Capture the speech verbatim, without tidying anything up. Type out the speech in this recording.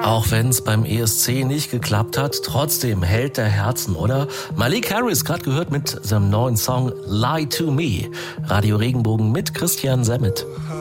Auch wenn es beim E S C nicht geklappt hat, trotzdem hält der Herzen, oder? Malik Harris, gerade gehört mit seinem neuen Song Lie to Me. Radio Regenbogen mit Christian Semmet.